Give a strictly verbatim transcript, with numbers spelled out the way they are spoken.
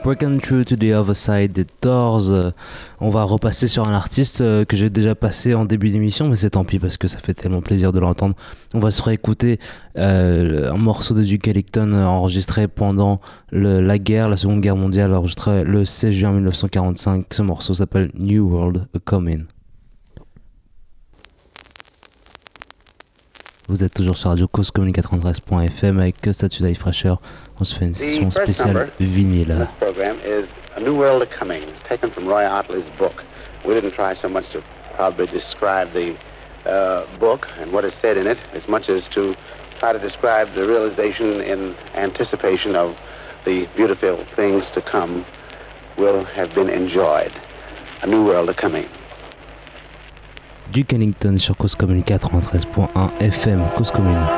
Breaking Through to the Other Side des Doors. Euh, on va repasser sur un artiste euh, que j'ai déjà passé en début d'émission, mais c'est tant pis parce que ça fait tellement plaisir de l'entendre. On va se réécouter euh, un morceau de Duke Ellington euh, enregistré pendant le, la guerre, la Seconde Guerre mondiale, enregistré le seize juin mille neuf cent quarante-cinq. Ce morceau s'appelle New World A Comin'. Vous êtes toujours sur Radio Cause Commune quatre-vingt-treize point F M avec Statue Life Fresher. On se fait une session spéciale vinyle. This program is A New World A Coming. It's taken from Roy Ottley's book. We didn't try so much to probably describe the uh, book and what is said in it as much as to try to describe the realization in anticipation of the beautiful things to come will have been enjoyed. A New World A Coming. Duke Ellington sur Cause Commune quatre-vingt-treize point un F M, Cause Commune.